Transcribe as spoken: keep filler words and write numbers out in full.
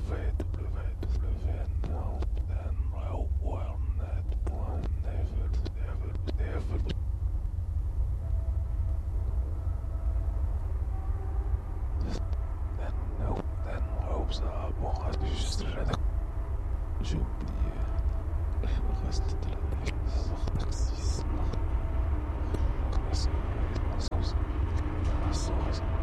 ça, bon, reste juste là. J'ai oublié le reste de la taxisme.